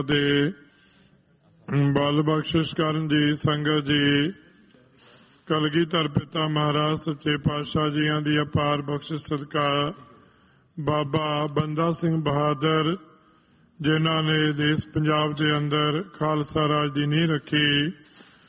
ਦੇ ਬਲ ਬਖਸ਼ਿਸ਼ ਕਰਨ ਜੀ। ਸੰਗਤ ਜੀ, ਕਲਗੀਧਰ ਪਿਤਾ ਮਹਾਰਾਜ ਸੱਚੇ ਪਾਤਸ਼ਾਹ ਜੀਆਂ ਦੀ ਅਪਾਰ ਬਖਸ਼ਿਸ਼ ਸਦਕਾ ਬਾਬਾ ਬੰਦਾ ਸਿੰਘ ਬਹਾਦਰ, ਜਿਨ੍ਹਾਂ ਨੇ ਦੇਸ਼ ਪੰਜਾਬ ਦੇ ਅੰਦਰ ਖਾਲਸਾ ਰਾਜ ਦੀ ਨੀਂਹ ਰੱਖੀ,